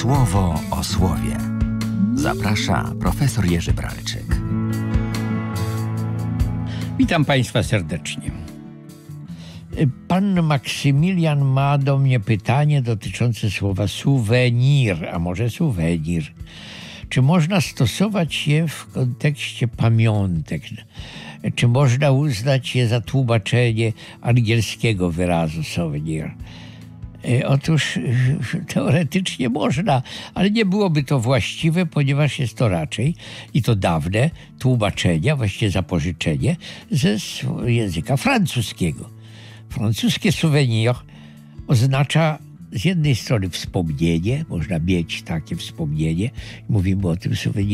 Słowo o słowie. Zaprasza profesor Jerzy Bralczyk. Witam Państwa serdecznie. Pan Maksymilian ma do mnie pytanie dotyczące słowa suwenir, a może suwenir. Czy można stosować je w kontekście pamiątek? Czy można uznać je za tłumaczenie angielskiego wyrazu souvenir? Otóż teoretycznie można, ale nie byłoby to właściwe, ponieważ jest to raczej, i to dawne, tłumaczenie, właściwie zapożyczenie ze języka francuskiego. Francuskie souvenir oznacza z jednej strony wspomnienie, można mieć takie wspomnienie, mówimy o tym souvenir